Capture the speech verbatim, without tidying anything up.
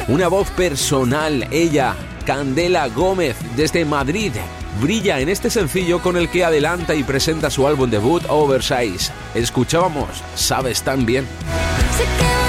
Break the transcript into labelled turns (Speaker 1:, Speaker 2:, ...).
Speaker 1: Una voz personal, ella, Candela Gómez, desde Madrid, brilla en este sencillo con el que adelanta y presenta su álbum debut Oversize. Escuchábamos Sabes tan bien.
Speaker 2: Se queda